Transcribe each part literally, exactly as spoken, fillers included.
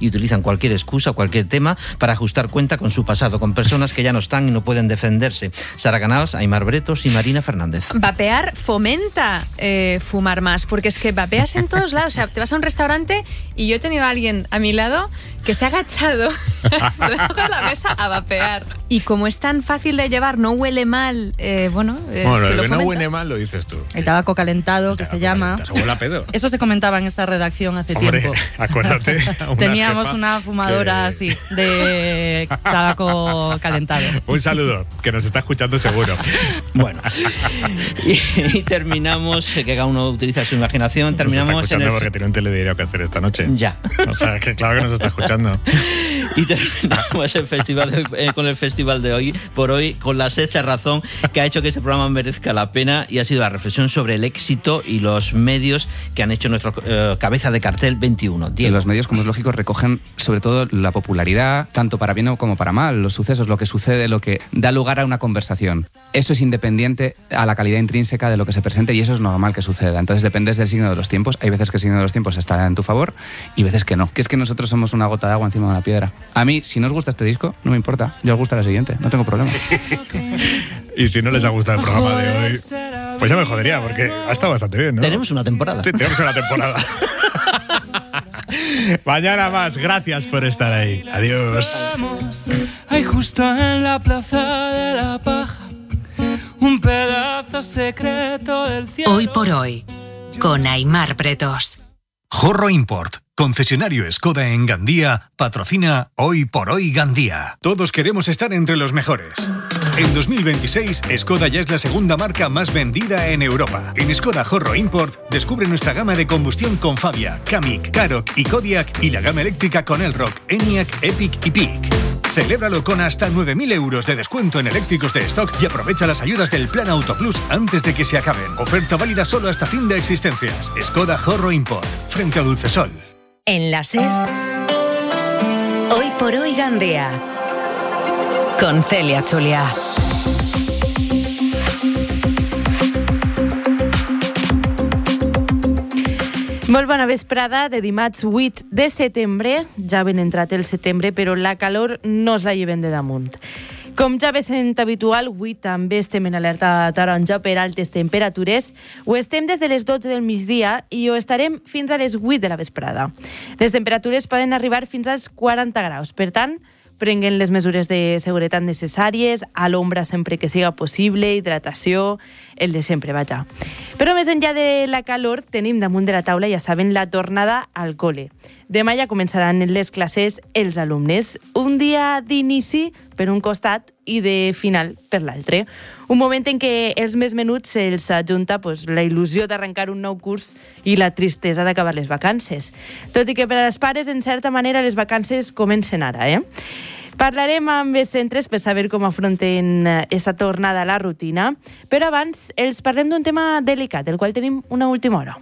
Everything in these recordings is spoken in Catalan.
y utilizan cualquier excusa, cualquier tema para ajustar cuenta con su pasado, con personas que ya no están y no pueden defenderse. Sara Canals, Aimar Bretos y Marina Fernández. Vapear fomenta eh, fumar más, porque es que vapeas en todos lados. O sea, te vas a un restaurante y yo he tenido a alguien a mi lado que se ha agachado debajo de la mesa a vapear. Y como es tan fácil de llevar, no huele mal, eh, bueno, es bueno, que lo lo que no fomenta. huele mal lo dices tú. El tabaco calentado, El que tabaco se llama. calentado, huele a pedo. Eso se comentaba en esta redacción hace Hombre, tiempo. acuérdate. Una Teníamos jefa una fumadora que... así, de tabaco calentado. Un saludo, que nos está escuchando seguro. Bueno, y, y terminamos, que cada uno utiliza su imaginación, terminamos nos está en escuchando el... porque tiene un telediario que hacer esta noche. Ya. O sea, que claro que nos está escuchando. Y terminamos el festival de, eh, con el festival de hoy, por hoy, con la sexta razón que ha hecho que este programa merezca la pena, y ha sido la reflexión sobre el éxito y los medios que han hecho nuestro eh, cabeza de cartel veintiuno. Diego. Los medios, como es lógico, recogen sobre todo la popularidad, tanto para bien como para mal, los sucesos, lo que sucede, lo que da lugar a una conversación. Eso es independiente a la calidad intrínseca de lo que se presente, y eso es normal que suceda. Entonces dependes del signo de los tiempos. Hay veces que el signo de los tiempos está en tu favor y veces que no. Que es que nosotros somos una gota de agua encima de una piedra. A mí, si no os gusta este disco, no me importa. Yo os gusta la siguiente, no tengo problema. Y si no les ha gustado el programa de hoy, pues ya me jodería, porque ha estado bastante bien, ¿no? Tenemos una temporada. Sí, tenemos una temporada. Mañana más. Gracias por estar ahí. Adiós. Hay justo en la plaza de la paja un pedazo secreto del cielo. Hoy por hoy, con Aimar Bretos. Jorro Import, concesionario Skoda en Gandía, patrocina Hoy por Hoy Gandía. Todos queremos estar entre los mejores. En dos mil veintiséis, Skoda ya es la segunda marca más vendida en Europa. En Skoda Jorro Import, descubre nuestra gama de combustión con Fabia, Kamiq, Karoq y Kodiaq, y la gama eléctrica con Elroq, Enyaq, Epic y Peak. Celébralo con hasta nueve mil euros de descuento en eléctricos de stock y aprovecha las ayudas del Plan Auto Plus antes de que se acaben. Oferta válida solo hasta fin de existencias. Skoda Jorro Import, frente a Dulcesol. En la SER, Hoy por Hoy Gandía, con Celia Chulia. Molt bona vesprada de dimarts vuit de setembre. Ja ben entrat el setembre, però la calor no es la lleven de damunt. Com ja ve sent habitual, avui també estem en alerta taronja per altes temperatures. Ho estem des de les dotze del migdia i ho estarem fins a les vuit de la vesprada. Les temperatures poden arribar fins als quaranta graus. Per tant, prenguen les mesures de seguretat necessàries, a l'ombra sempre que siga possible, hidratació, el de sempre, vaja. Però més enllà de la calor, tenim damunt de la taula, ja saben, la tornada al col·le. Demà ja començaran les classes els alumnes. Un dia d'inici per un costat i de final per l'altre. Un moment en què els més menuts se'ls ajunta pues, la il·lusió d'arrencar un nou curs i la tristesa d'acabar les vacances. Tot i que per als pares, en certa manera, les vacances comencen ara, eh? Parlarem amb els centres per saber com afronten aquesta tornada a la rutina, però abans els parlem d'un tema delicat, del qual tenim una última hora.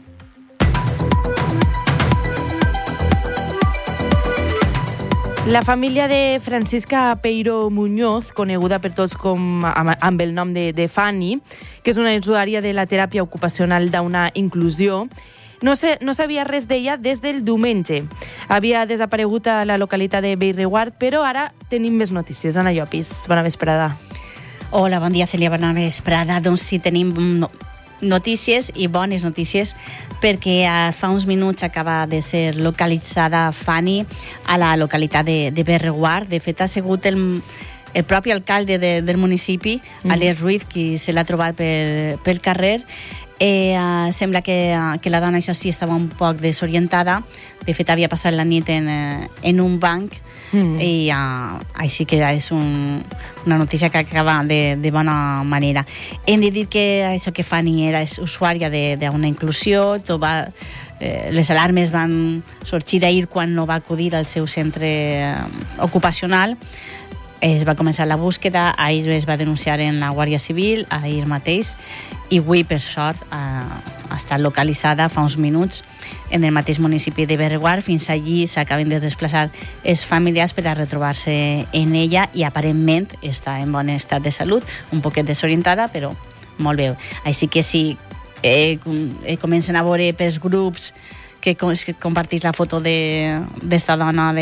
La família de Francisca Peiro Muñoz, coneguda per tots com amb el nom de, de Fanny, que és una usuària de la teràpia ocupacional d'una inclusió, no, sé, no sabia res d'ella des del diumenge. Havia desaparegut a la localitat de Bellreguard, però ara tenim més notícies. Anna Llopis, bona vesprada. Hola, bon dia, Celia, bona vesprada. Doncs sí, tenim notícies i bones notícies perquè fa uns minuts acaba de ser localitzada Fanny a la localitat de, de Bellreguard. De fet, ha sigut el, el propi alcalde de, del municipi, mm. Alex Ruiz, qui se l'ha trobat per, pel carrer. Eh, uh, sembla que, uh, que la dona, això sí, estava un poc desorientada. De fet, havia passat la nit en, uh, en un banc mm. i uh, així que és un, una notícia que acaba de, de bona manera. Hem de dir que això que Fanny era usuària d'una inclusió, tot va, eh, les alarmes van sorgir ahir quan no va acudir al seu centre eh, ocupacional. Es va començar la búsqueda, ahir es va denunciar en la Guàrdia Civil, ahir mateix, i avui, per sort, ha, ha estat localitzada fa uns minuts en el mateix municipi de Bellreguard. Fins allí s'acaben de desplaçar els familiars per a retrobar-se en ella i aparentment està en bon estat de salut, un poquet desorientada, però molt bé. Així que si eh, comencen a veure pels grups que compartís la foto d'esta dona de